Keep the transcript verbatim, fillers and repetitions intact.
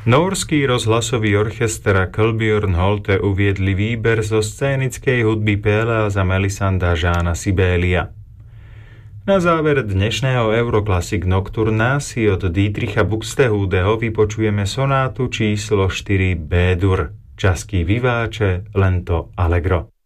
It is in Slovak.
Norský rozhlasový orchester Kolbjörn Holte uviedli výber zo scénickej hudby Pelléas a Melisanda Jeana Sibélia. Na záver dnešného Euroclassic Nocturna si od Dietricha Buxtehudeho vypočujeme sonátu číslo štyri B-dur, Český vivace lento allegro.